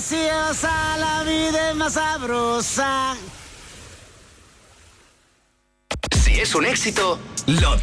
graciosa, la vida es más sabrosa. Si es un éxito, lo